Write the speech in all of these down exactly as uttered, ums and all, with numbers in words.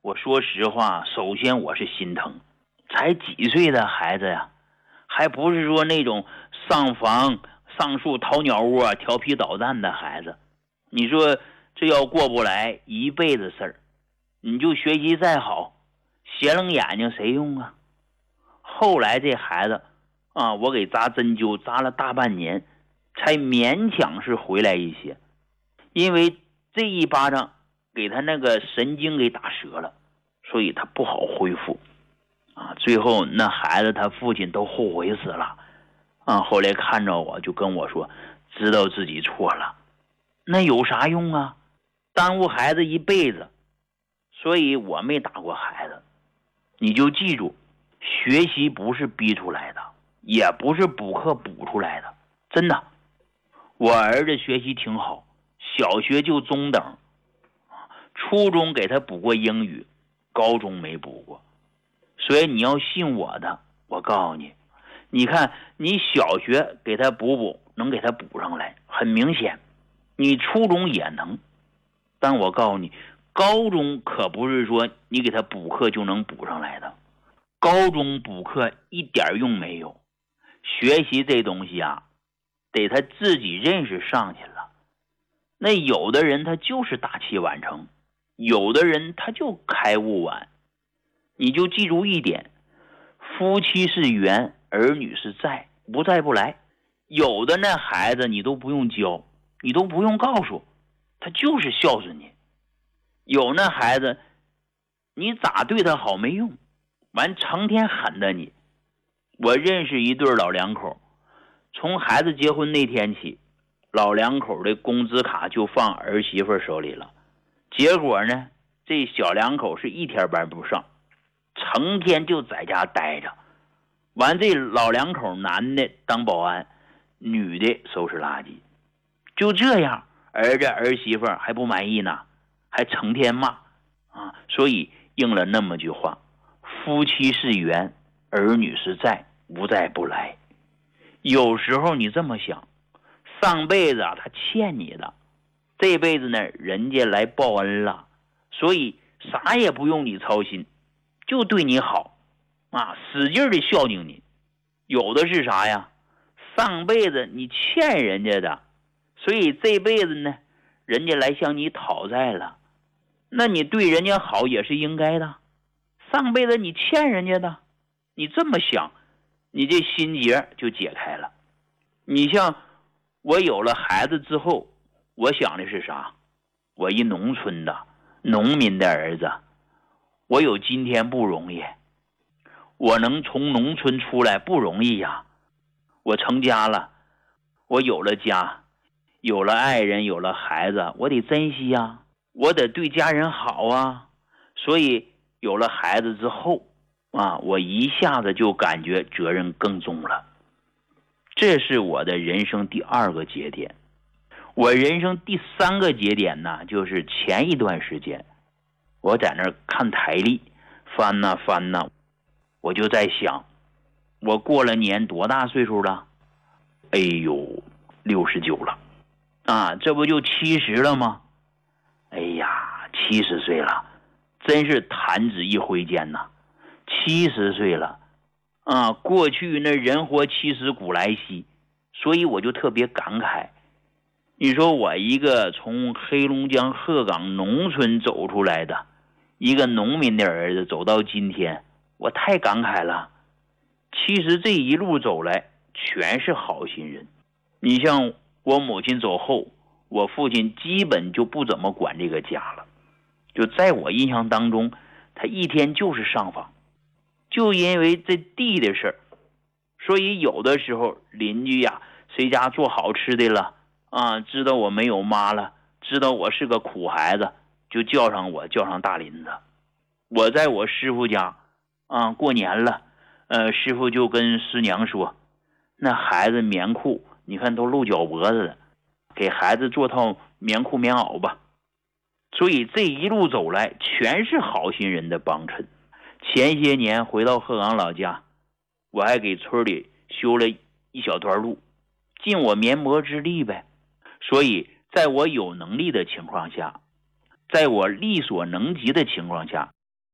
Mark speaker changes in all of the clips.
Speaker 1: 我说实话，首先我是心疼，才几岁的孩子呀，还不是说那种上房上树掏鸟窝调皮捣蛋的孩子。你说这要过不来一辈子事儿，你就学习再好，斜楞眼睛谁用啊？后来这孩子啊，我给扎针灸扎了大半年，才勉强是回来一些。因为这一巴掌给他那个神经给打折了，所以他不好恢复啊。最后那孩子他父亲都后悔死了啊。后来看着我就跟我说，知道自己错了，那有啥用啊？耽误孩子一辈子。所以我没打过孩子。你就记住，学习不是逼出来的，也不是补课补出来的，真的。我儿子学习挺好，小学就中等，初中给他补过英语，高中没补过。所以你要信我的，我告诉你，你看你小学给他补补，能给他补上来，很明显。你初中也能，但我告诉你，高中可不是说你给他补课就能补上来的。高中补课一点用没有，学习这东西啊，得他自己认识上去了。那有的人他就是大器晚成，有的人他就开悟晚。你就记住一点，夫妻是缘，儿女是债，不债不来。有的那孩子你都不用教，你都不用告诉，他就是孝顺你。有那孩子你咋对他好没用，完成天狠的你。我认识一对老两口，从孩子结婚那天起，老两口的工资卡就放儿媳妇手里了。结果呢，这小两口是一天班不上，成天就在家待着。完这老两口，男的当保安，女的收拾垃圾。就这样，儿子儿媳妇还不满意呢，还成天骂啊。所以应了那么句话，夫妻是缘，儿女是债，无债不来。有时候你这么想，上辈子啊他欠你的，这辈子呢人家来报恩了，所以啥也不用你操心，就对你好啊，使劲的孝敬你。有的是啥呀？上辈子你欠人家的，所以这辈子呢人家来向你讨债了，那你对人家好也是应该的。上辈子你欠人家的，你这么想，你这心结就解开了。你像我有了孩子之后，我想的是啥？我一农村的农民的儿子，我有今天不容易，我能从农村出来不容易呀。我成家了，我有了家，有了爱人，有了孩子，我得珍惜呀，我得对家人好啊。所以有了孩子之后啊，我一下子就感觉责任更重了。这是我的人生第二个节点。我人生第三个节点呢，就是前一段时间我在那儿看台历，翻呐翻呐，我就在想，我过了年多大岁数了？哎呦，六十九了啊，这不就七十了吗？哎呀，七十岁了，真是弹指一挥间呐！七十岁了啊！过去那人活七十古来稀，所以我就特别感慨。你说我一个从黑龙江鹤岗农村走出来的一个农民的儿子，走到今天，我太感慨了。其实这一路走来全是好心人。你像我母亲走后，我父亲基本就不怎么管这个家了。就在我印象当中，他一天就是上访，就因为这地的事儿，所以有的时候邻居呀，谁家做好吃的了啊，知道我没有妈了，知道我是个苦孩子，就叫上我，叫上大林子。我在我师傅家啊过年了，呃，师傅就跟师娘说，那孩子棉裤你看都露脚脖子了，给孩子做套棉裤棉袄吧。所以这一路走来全是好心人的帮衬。前些年回到鹤岗老家，我还给村里修了一小段路，尽我绵薄之力呗。所以在我有能力的情况下，在我力所能及的情况下，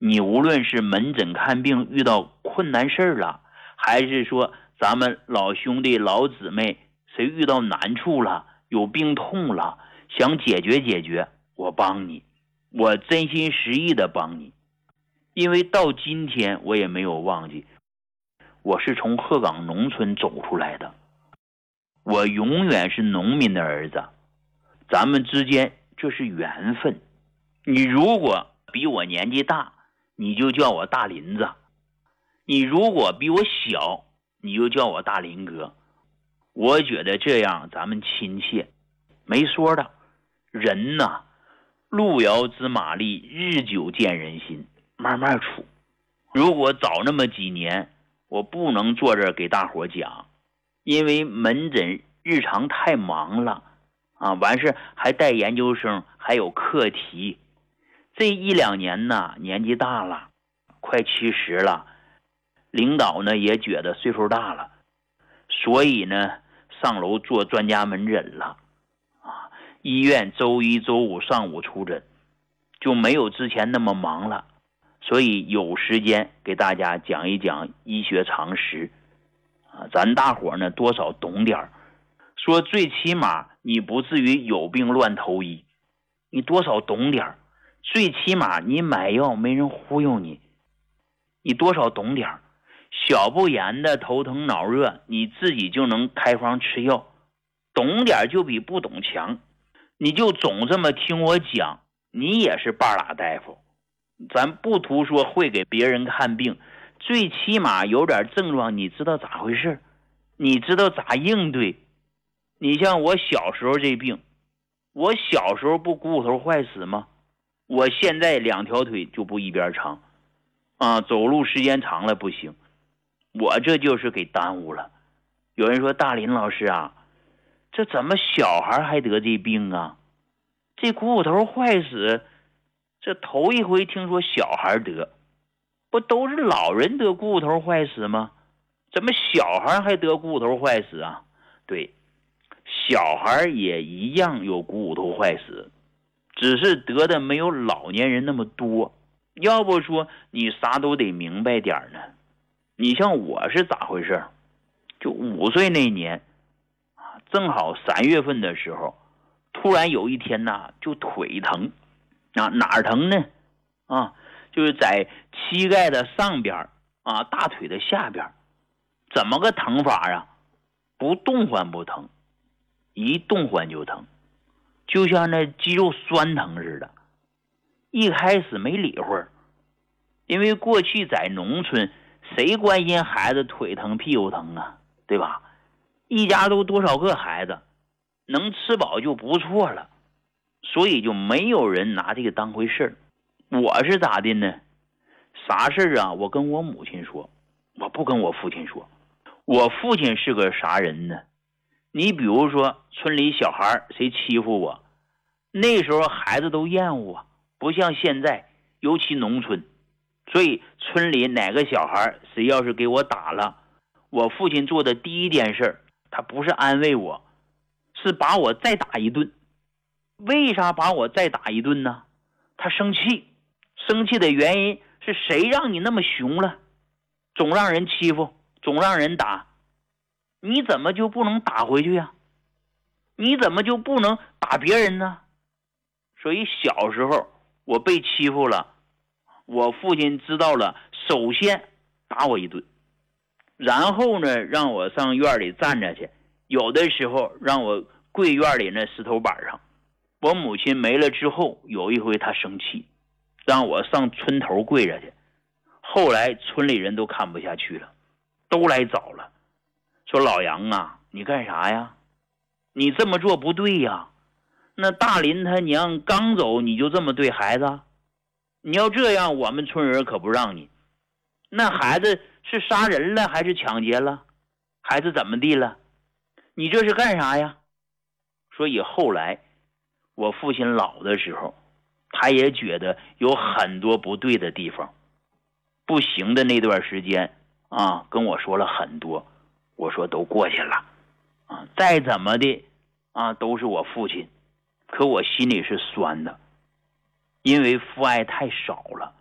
Speaker 1: 你无论是门诊看病遇到困难事了，还是说咱们老兄弟老姊妹谁遇到难处了，有病痛了，想解决解决，我帮你，我真心实意的帮你。因为到今天我也没有忘记，我是从鹤岗农村走出来的，我永远是农民的儿子，咱们之间这是缘分。你如果比我年纪大，你就叫我大林子，你如果比我小，你就叫我大林哥。我觉得这样咱们亲切。没说的，人呐，路遥知马力，日久见人心，慢慢处。如果早那么几年，我不能坐这儿给大伙讲，因为门诊日常太忙了啊，完事还带研究生，还有课题。这一两年呢，年纪大了，快七十了，领导呢也觉得岁数大了，所以呢上楼做专家门诊了啊。医院周一周五上午出诊，就没有之前那么忙了，所以有时间给大家讲一讲医学常识啊，咱大伙呢多少懂点儿，说最起码你不至于有病乱投医，你多少懂点儿。最起码你买药没人忽悠你，你多少懂点儿。小不言的头疼脑热，你自己就能开方吃药，懂点就比不懂强。你就总这么听我讲，你也是半拉大夫。咱不图说会给别人看病，最起码有点症状你知道咋回事，你知道咋应对。你像我小时候这病，我小时候不骨头坏死吗？我现在两条腿就不一边长啊，走路时间长了不行，我这就是给耽误了。有人说大林老师啊，这怎么小孩还得这病啊？这骨头坏死，这头一回听说小孩得，不都是老人得骨头坏死吗？怎么小孩还得骨头坏死啊？对，小孩也一样有骨头坏死，只是得的没有老年人那么多。要不说你啥都得明白点呢。你像我是咋回事？就五岁那年正好三月份的时候，突然有一天呢就腿疼啊，哪儿疼呢？啊，就是在膝盖的上边啊，大腿的下边。怎么个疼法啊？不动唤不疼，一动唤就疼，就像那肌肉酸疼似的。一开始没理会，因为过去在农村，谁关心孩子腿疼屁股疼啊，对吧？一家都多少个孩子，能吃饱就不错了，所以就没有人拿这个当回事。我是咋的呢？啥事啊？我跟我母亲说，我不跟我父亲说。我父亲是个啥人呢？你比如说村里小孩谁欺负我，那时候孩子都厌恶我，不像现在，尤其农村，所以村里哪个小孩谁要是给我打了，我父亲做的第一件事，他不是安慰我，是把我再打一顿。为啥把我再打一顿呢？他生气，生气的原因是谁让你那么凶了，总让人欺负，总让人打，你怎么就不能打回去呀？你怎么就不能打别人呢？所以小时候我被欺负了，我父亲知道了，首先打我一顿，然后呢让我上院里站着去，有的时候让我跪院里那石头板上。我母亲没了之后，有一回她生气，让我上村头跪着去。后来村里人都看不下去了，都来找了，说老杨啊，你干啥呀？你这么做不对呀。那大林他娘刚走你就这么对孩子，你要这样我们村人可不让你。那孩子是杀人了还是抢劫了，孩子怎么地了？你这是干啥呀？所以后来我父亲老的时候，他也觉得有很多不对的地方，不行的那段时间啊，跟我说了很多。我说都过去了啊，再怎么的啊，都是我父亲，可我心里是酸的，因为父爱太少了。